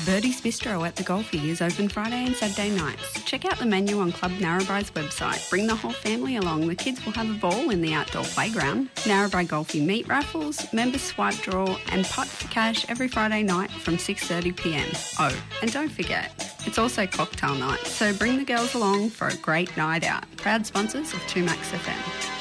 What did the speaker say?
Birdie's Bistro at the Golfie is open Friday and Saturday nights. Check out the menu on Club Narrabri's website. Bring the whole family along. The kids will have a ball in the outdoor playground. Narrabri Golfie meat raffles, members swipe draw and pot for cash every Friday night from 6:30pm. Oh, and don't forget, it's also cocktail night, so bring the girls along for a great night out. Proud sponsors of 2Max FM.